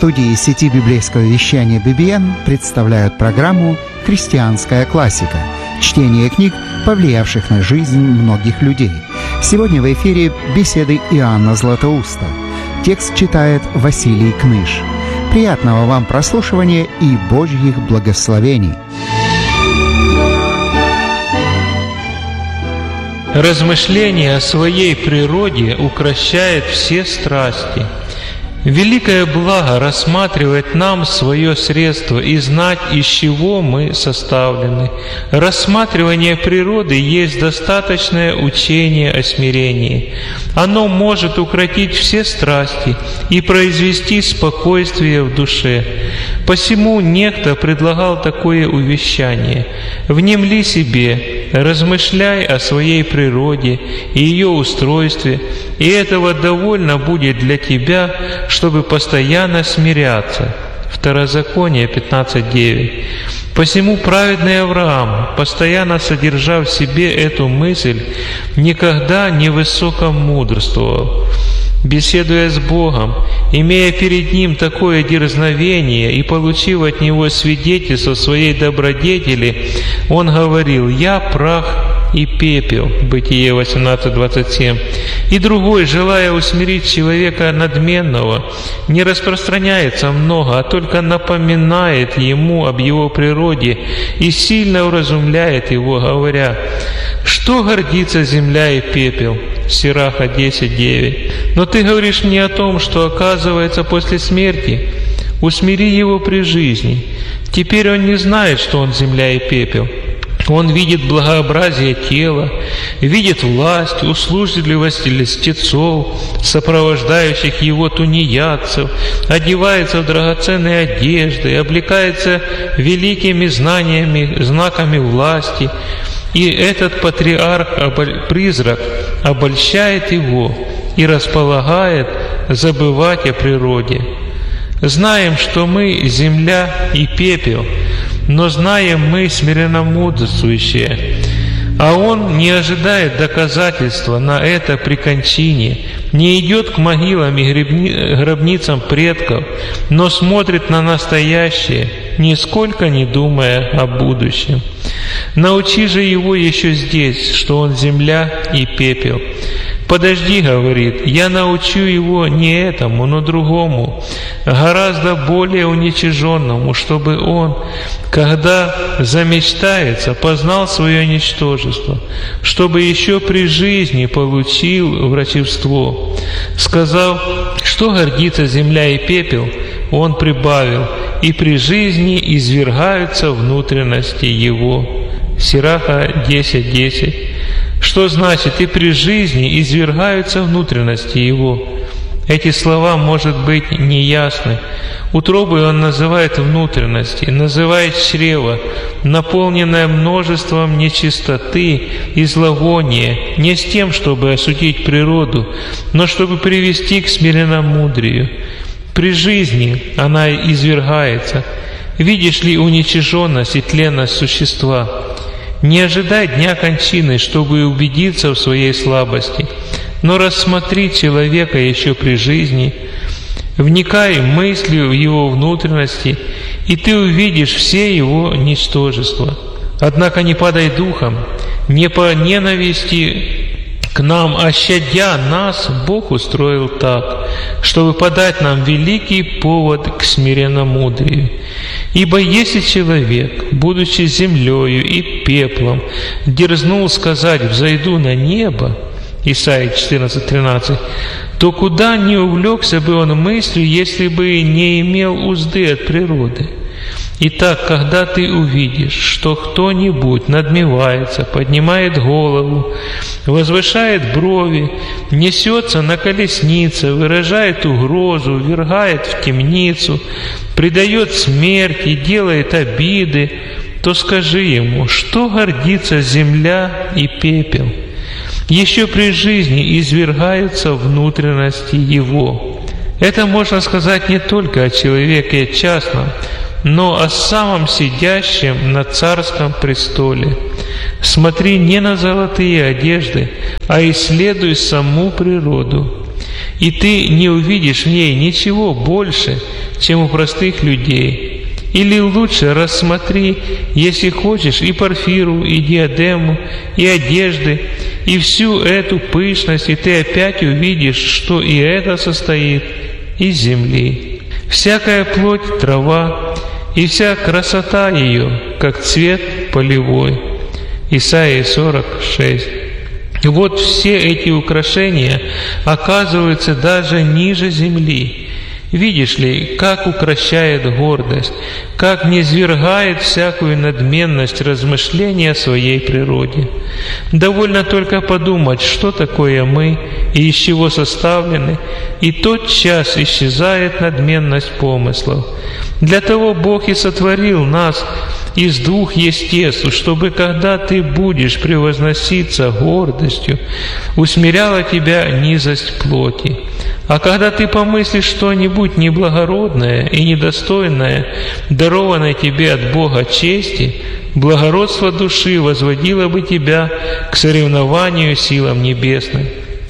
студии сети библейского вещания BBN представляют программу «Христианская классика». Чтение книг, повлиявших на жизнь многих людей. Сегодня в эфире беседы Иоанна Златоуста. Текст читает Василий Кныш. Приятного вам прослушивания и Божьих благословений. Размышление о своей природе укрощает все страсти. Великое благо рассматривать нам свое средство и знать, из чего мы составлены. Рассматривание природы есть достаточное учение о смирении. Оно может укротить все страсти и произвести спокойствие в душе. Посему некто предлагал такое увещание: «Внемли себе, размышляй о своей природе и ее устройстве, и этого довольно будет для тебя, чтобы постоянно смиряться». Второзаконие 15:9. Посему праведный Авраам, постоянно содержав в себе эту мысль, никогда не высокомудрствовал. Беседуя с Богом, имея перед Ним такое дерзновение и получив от Него свидетельство своей добродетели, он говорил: «Я прах и пепел». Бытие 18:27. И другой, желая усмирить человека надменного, не распространяется много, а только напоминает ему об его природе и сильно уразумляет его, говоря: «Что гордится земля и пепел?» Сираха 10:9. Но ты говоришь мне о том, что оказывается после смерти. Усмири его при жизни. Теперь он не знает, что он земля и пепел. Он видит благообразие тела, видит власть, услужливость льстецов, сопровождающих его тунеядцев, одевается в драгоценные одежды, облекается великими знаниями, знаками власти. И этот патриарх-призрак обольщает его и располагает забывать о природе. Знаем, что мы земля и пепел, но знаем мы смиренномудрствующие. А он не ожидает доказательства на это при кончине, не идет к могилам и гробницам предков, но смотрит на настоящее, нисколько не думая о будущем. Научи же его еще здесь, что он земля и пепел. «Подожди, — говорит, — я научу его не этому, но другому, гораздо более уничиженному, чтобы он, когда замечтается, познал свое ничтожество, чтобы еще при жизни получил врачевство». Сказав, что гордится земля и пепел, он прибавил: «И при жизни извергаются внутренности его». Сираха 10:10. Что значит «и при жизни извергаются внутренности его»? Эти слова, может быть, неясны. Утробой он называет внутренности, называет чрево, наполненное множеством нечистоты и зловония, не с тем, чтобы осудить природу, но чтобы привести к смиренномудрию. При жизни она извергается. Видишь ли уничиженность и тленность существа? Не ожидай дня кончины, чтобы убедиться в своей слабости, но рассмотри человека еще при жизни, вникай мыслью в его внутренности, и ты увидишь все его ничтожества. Однако не падай духом, не по ненависти к нам, а щадя нас, Бог устроил так, чтобы подать нам великий повод к смиренномудрию. Ибо если человек, будучи землею и пеплом, дерзнул сказать: «Взойду на небо», Исайя 14:13, то куда не увлекся бы он мыслью, если бы не имел узды от природы? Итак, когда ты увидишь, что кто-нибудь надмевается, поднимает голову, возвышает брови, несется на колеснице, выражает угрозу, ввергает в темницу, предает смерти, делает обиды, то скажи ему: что гордится земля и пепел? Еще при жизни извергаются внутренности его. Это можно сказать не только о человеке частном, но о самом сидящем на царском престоле. Смотри не на золотые одежды, а исследуй саму природу. и ты не увидишь в ней ничего больше, чем у простых людей. Или лучше рассмотри, если хочешь, и порфиру, и диадему, и одежды, и всю эту пышность, и ты опять увидишь, что и это состоит из земли. Всякая плоть — трава, и вся красота ее, как цвет полевой. Исайя 46. Вот все эти украшения оказываются даже ниже земли. Видишь ли, как укращает гордость, как низвергает всякую надменность размышления о своей природе. Довольно только подумать, что такое мы и из чего составлены, и тотчас исчезает надменность помыслов. Для того Бог и сотворил нас из двух естеств, чтобы, когда ты будешь превозноситься гордостью, усмиряла тебя низость плоти. А когда ты помыслишь что-нибудь неблагородное и недостойное, дарованной тебе от Бога чести, благородство души возводило бы тебя к соревнованию силам небесным.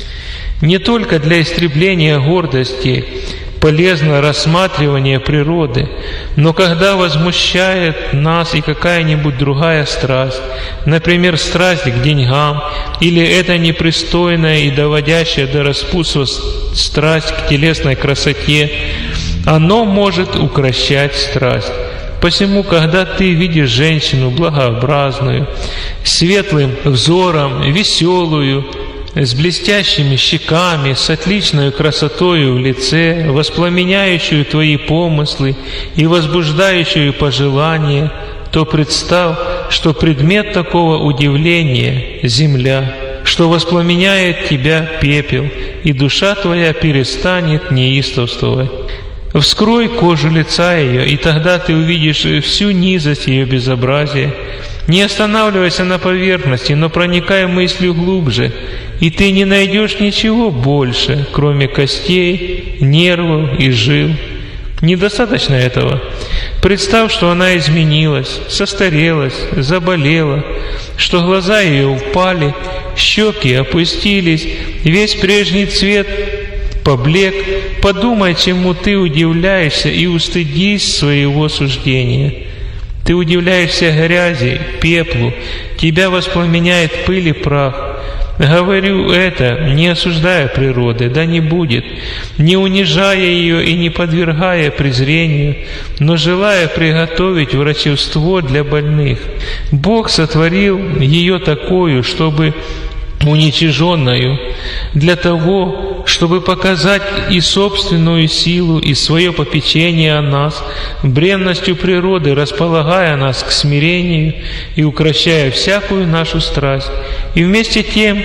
Не только для истребления гордости полезно рассматривание природы, но когда возмущает нас и какая-нибудь другая страсть, например, страсть к деньгам, или эта непристойная и доводящая до распутства страсть к телесной красоте, оно может укрощать страсть. Посему, когда ты видишь женщину благообразную, светлым взором, веселую, с блестящими щеками, с отличной красотою в лице, воспламеняющую твои помыслы и возбуждающую пожелания, то представь, что предмет такого удивления — земля, что воспламеняет тебя пепел, и душа твоя перестанет неистовствовать. Вскрой кожу лица ее, и тогда ты увидишь всю низость ее безобразия. Не останавливайся на поверхности, но проникай мыслью глубже, и ты не найдешь ничего больше, кроме костей, нервов и жил. Недостаточно этого. Представь, что она изменилась, состарелась, заболела, что глаза ее упали, щеки опустились, весь прежний цвет поблек. Подумай, чему ты удивляешься, и устыдись своего суждения. Ты удивляешься грязи, пеплу, тебя воспламеняет пыль и прах. Говорю это, не осуждая природы, да не будет, не унижая ее и не подвергая презрению, но желая приготовить врачевство для больных. Бог сотворил ее такую, чтобы уничиженную, для того, чтобы показать и собственную силу, и свое попечение о нас, бренностью природы располагая нас к смирению и укрощая всякую нашу страсть, и вместе тем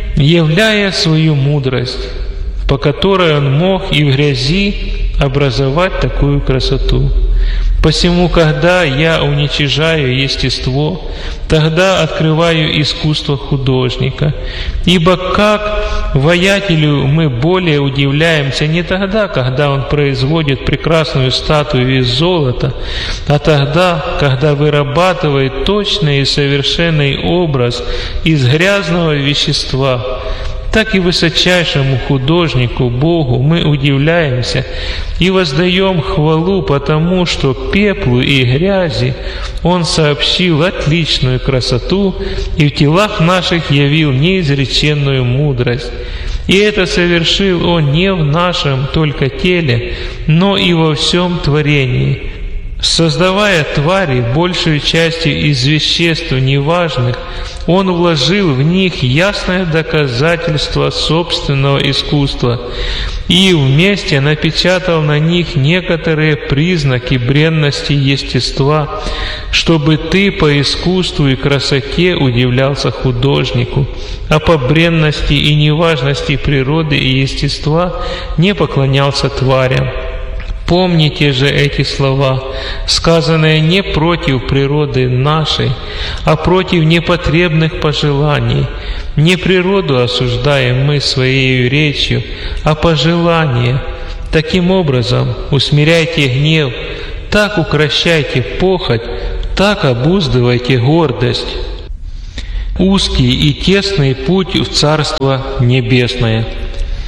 являя свою мудрость, по которой Он мог и в грязи образовать такую красоту. Посему, когда я уничижаю естество, тогда открываю искусство художника. Ибо как воятелю мы более удивляемся не тогда, когда он производит прекрасную статую из золота, а тогда, когда вырабатывает точный и совершенный образ из грязного вещества, так и высочайшему художнику Богу мы удивляемся и воздаем хвалу, потому что пеплу и грязи Он сообщил отличную красоту и в телах наших явил неизреченную мудрость. И это совершил Он не в нашем только теле, но и во всем творении. Создавая твари, большую частью из веществ неважных, Он вложил в них ясное доказательство собственного искусства и вместе напечатал на них некоторые признаки бренности естества, чтобы ты по искусству и красоте удивлялся художнику, а по бренности и неважности природы и естества не поклонялся тварям. Помните же эти слова, сказанные не против природы нашей, а против непотребных пожеланий. Не природу осуждаем мы своей речью, а пожелания. Таким образом, усмиряйте гнев, так укрощайте похоть, так обуздывайте гордость. Узкий и тесный путь в Царство Небесное.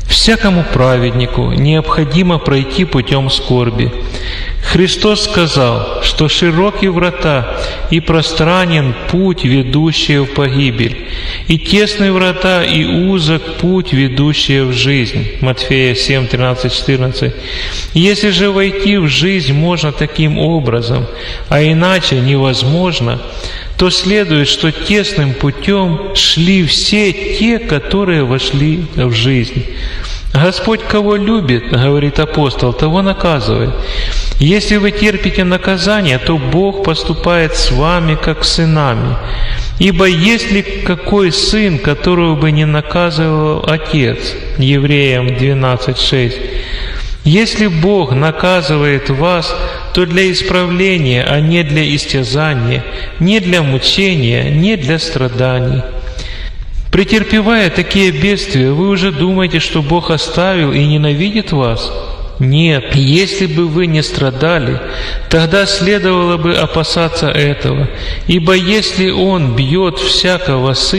Всякому праведнику необходимо пройти путем скорби. Христос сказал, что широки врата и пространен путь, ведущий в погибель, и тесны врата и узок путь, ведущий в жизнь. Матфея 7, 13, 14. Если же войти в жизнь можно таким образом, а иначе невозможно, то следует, что тесным путем шли все те, которые вошли в жизнь. Господь кого любит, говорит апостол, того наказывает. Если вы терпите наказание, то Бог поступает с вами, как с сынами. Ибо есть ли какой сын, которого бы не наказывал отец? Евреям 12:6. Если Бог наказывает вас, то для исправления, а не для истязания, не для мучения, не для страданий. Претерпевая такие бедствия, вы уже думаете, что Бог оставил и ненавидит вас? Нет, если бы вы не страдали, тогда следовало бы опасаться этого. Ибо если Он бьет всякого сына,